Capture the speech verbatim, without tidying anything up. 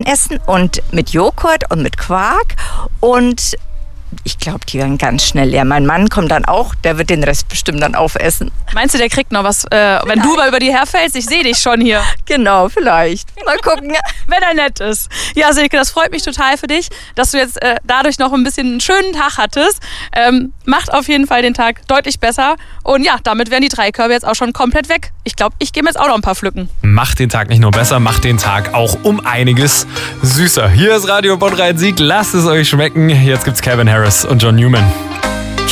essen und mit Joghurt und mit Quark und ich glaube, die werden ganz schnell leer. Mein Mann kommt dann auch, der wird den Rest bestimmt dann aufessen. Meinst du, der kriegt noch was, äh, wenn du mal über die herfällst? Ich sehe dich schon hier. Genau, vielleicht. Mal gucken. Wenn er nett ist. Ja, Silke, das freut mich total für dich, dass du jetzt äh, dadurch noch ein bisschen einen schönen Tag hattest. Ähm, macht auf jeden Fall den Tag deutlich besser. Und ja, damit wären die drei Körbe jetzt auch schon komplett weg. Ich glaube, ich gehe mir jetzt auch noch ein paar pflücken. Macht den Tag nicht nur besser, macht den Tag auch um einiges süßer. Hier ist Radio Bonn Rhein-Sieg. Lasst es euch schmecken. Jetzt gibt's Calvin Harris und John Newman.